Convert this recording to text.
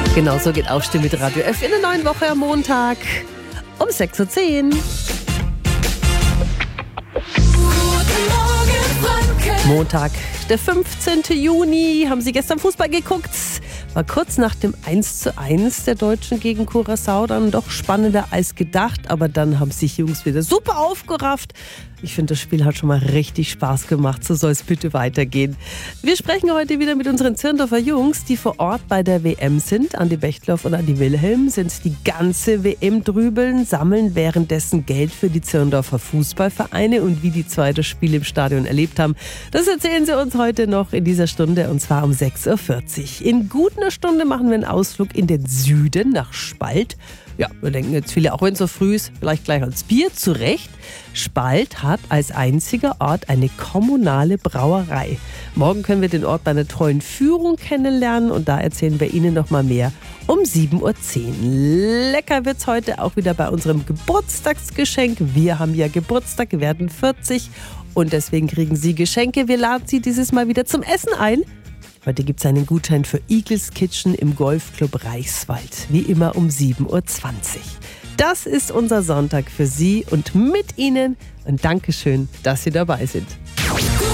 Genau so geht Aufstehen mit Radio F in der neuen Woche am Montag um 6.10 Uhr. Montag, der 15. Juni. Haben Sie gestern Fußball geguckt? War kurz nach dem 1:1 der Deutschen gegen Curaçao dann doch spannender als gedacht. Aber dann haben sich Jungs wieder super aufgerafft. Ich finde, das Spiel hat schon mal richtig Spaß gemacht. So soll es bitte weitergehen. Wir sprechen heute wieder mit unseren Zirndorfer Jungs, die vor Ort bei der WM sind. Andi Bechtloff und Andi Wilhelm sind die ganze WM drübeln, sammeln währenddessen Geld für die Zirndorfer Fußballvereine. Und wie die zwei das Spiel im Stadion erlebt haben, das erzählen sie uns heute noch in dieser Stunde, und zwar um 6.40 Uhr. In gut einer Stunde machen wir einen Ausflug in den Süden nach Spalt. Ja, wir denken jetzt viele, auch wenn es so früh ist, vielleicht gleich ans Bier. Zu Recht. Spalt hat als einziger Ort eine kommunale Brauerei. Morgen können wir den Ort bei einer tollen Führung kennenlernen und da erzählen wir Ihnen noch mal mehr um 7.10 Uhr. Lecker wird's heute auch wieder bei unserem Geburtstagsgeschenk. Wir haben ja Geburtstag, wir werden 40 und deswegen kriegen Sie Geschenke. Wir laden Sie dieses Mal wieder zum Essen ein. Heute gibt es einen Gutschein für Eagles Kitchen im Golfclub Reichswald. Wie immer um 7.20 Uhr. Das ist unser Sonntag für Sie und mit Ihnen. Und Dankeschön, dass Sie dabei sind.